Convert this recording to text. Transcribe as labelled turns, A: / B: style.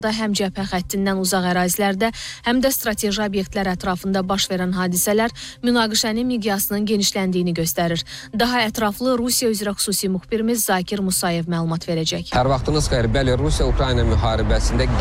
A: Həm cəbhə xəttindən uzaq ərazilərdə, həm də strateji obyektlər ətrafında baş verən hadisələr münaqişənin miqyasının genişləndiyini göstərir. Daha ətraflı Rusiya üzrə xüsusi müxbirimiz Zakir Musayev məlumat verəcək.
B: Hər vaxtınız xeyir. Bəli, Rusiya-Ukrayna müharibəsində